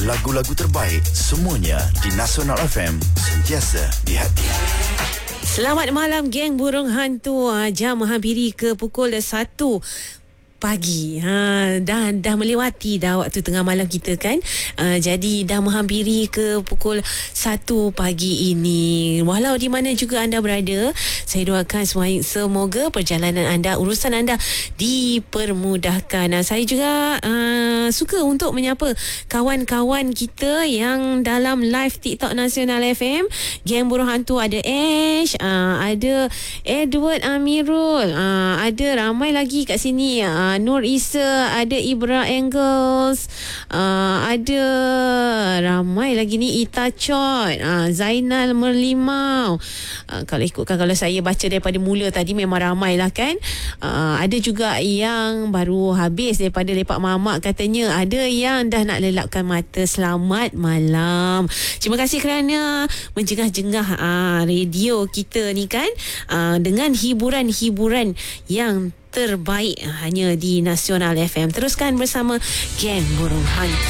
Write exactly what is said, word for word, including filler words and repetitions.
lagu-lagu terbaik semuanya di Nasional F M, sentiasa di hati. Selamat malam geng burung hantu. Jam menghampiri ke pukul satu pagi. Ha, dah dah melewati dah waktu tengah malam kita kan. Uh, jadi dah menghampiri ke pukul satu pagi ini. Walau di mana juga anda berada, saya doakan semoga perjalanan anda, urusan anda dipermudahkan. Uh, saya juga uh, suka untuk menyapa kawan-kawan kita yang dalam live TikTok Nasional F M. Geng burung hantu ada Ash, uh, ada Edward Amirul, uh, ada ramai lagi kat sini. Uh, Nur Isa, ada Ibra Angles, uh, ada ramai lagi ni, Ita Chot, uh, Zainal Merlimau. Uh, kalau ikutkan, kalau saya baca daripada mula tadi memang ramai lah kan. Uh, ada juga yang baru habis daripada Lepak Mamak katanya. Ada yang dah nak lelapkan mata. Selamat malam. Terima kasih kerana menjengah-jengah uh, radio kita ni kan, uh, dengan hiburan-hiburan yang terbaik hanya di Nasional F M. Teruskan bersama Geng Burung Hantu.